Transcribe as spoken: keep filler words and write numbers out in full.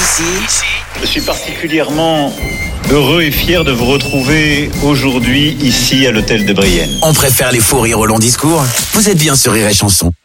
Ici, je suis particulièrement heureux et fier de vous retrouver aujourd'hui ici à l'hôtel de Brienne. on préfère les faux rires aux longs discours. Vous êtes bien sur Rire et Chanson.